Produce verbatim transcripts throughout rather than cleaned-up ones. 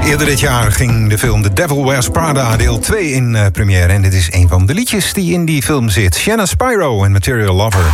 Eerder dit jaar ging de film The Devil Wears Prada deel twee in uh, première. En dit is een van de liedjes die in die film zit. Shannon Spyro en Material Lover.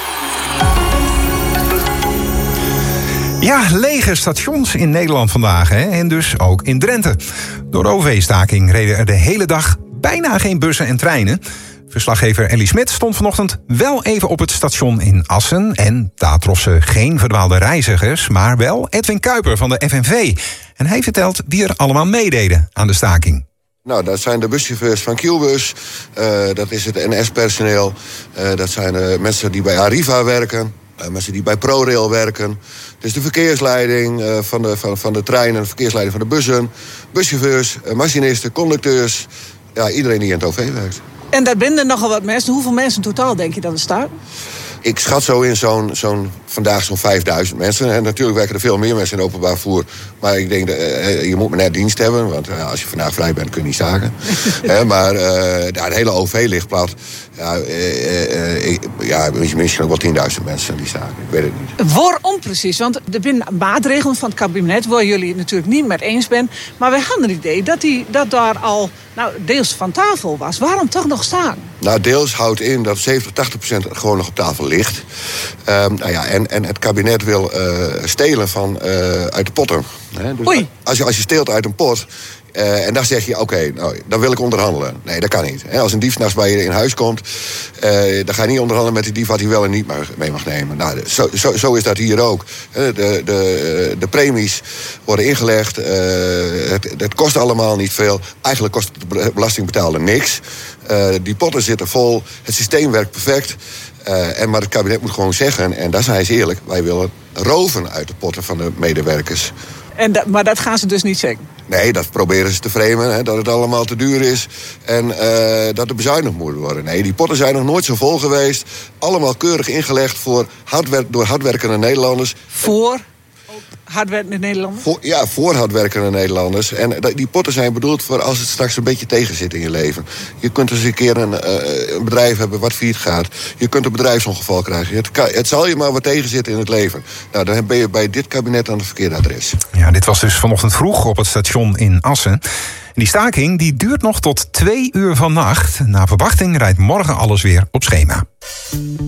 Ja, lege stations in Nederland vandaag. Hè? En dus ook in Drenthe. Door de O V-staking reden er de hele dag bijna geen bussen en treinen. Verslaggever Ellie Smit stond vanochtend wel even op het station in Assen. En daar trof ze geen verdwaalde reizigers, maar wel Edwin Kuiper van de F N V. En hij vertelt wie er allemaal meededen aan de staking. Nou, dat zijn de buschauffeurs van Kielbus, uh, dat is het N S-personeel. Uh, dat zijn uh, mensen die bij Arriva werken, uh, mensen die bij ProRail werken. Dus de verkeersleiding uh, van, de, van, van de treinen, de verkeersleiding van de bussen. Buschauffeurs, uh, machinisten, conducteurs. Ja, iedereen die in het O V werkt. En daar binden nogal wat mensen. Hoeveel mensen in totaal denk je dat er staan? Ik schat zo in zo'n, zo'n vandaag zo'n vijfduizend mensen. En natuurlijk werken er veel meer mensen in openbaar vervoer. Maar ik denk, dat, uh, je moet maar net dienst hebben. Want uh, als je vandaag vrij bent, kun je niet staken. uh, maar uh, de hele O V ligt plat. Ja, uh, uh, ik, ja, misschien ook wel tienduizend mensen die staken. Ik weet het niet. Waarom precies? Want er zijn maatregelen van het kabinet waar jullie het natuurlijk niet met eens bent. Maar wij hadden het idee dat, die, dat daar al nou, deels van tafel was. Waarom toch nog staan? Nou, deels houdt in dat zeventig, tachtig procent gewoon nog op tafel ligt. Um, nou ja, en, en het kabinet wil uh, stelen van, uh, uit de potten. Hè? Dus Oei. Als je, als je steelt uit een pot, Uh, en dan zeg je, oké, okay, nou, dan wil ik onderhandelen. Nee, dat kan niet. He, als een dief 's nachts bij je in huis komt, uh, dan ga je niet onderhandelen met die dief wat hij wel en niet mag, mee mag nemen. Nou, zo, zo, zo is dat hier ook. De, de, de premies worden ingelegd. Uh, het, het kost allemaal niet veel. Eigenlijk kost de belastingbetaler niks. Uh, die potten zitten vol. Het systeem werkt perfect. Uh, en maar het kabinet moet gewoon zeggen, en daar zijn ze eerlijk, wij willen roven uit de potten van de medewerkers. En da- maar dat gaan ze dus niet zeggen? Nee, dat proberen ze te framen, hè, dat het allemaal te duur is en uh, dat er bezuinigd moet worden. Nee, die potten zijn nog nooit zo vol geweest. Allemaal keurig ingelegd voor hardwer- door hardwerkende Nederlanders. Voor hardwerkende Nederlanders? Voor, ja, voor hardwerkende Nederlanders. En die potten zijn bedoeld voor als het straks een beetje tegen zit in je leven. Je kunt eens een keer een, uh, een bedrijf hebben wat failliet gaat. Je kunt een bedrijfsongeval krijgen. Het, kan, het zal je maar wat tegenzitten in het leven. Nou, dan ben je bij dit kabinet aan het verkeerde adres. Ja, dit was dus vanochtend vroeg op het station in Assen. Die staking die duurt nog tot twee uur vannacht. Na verwachting rijdt morgen alles weer op schema.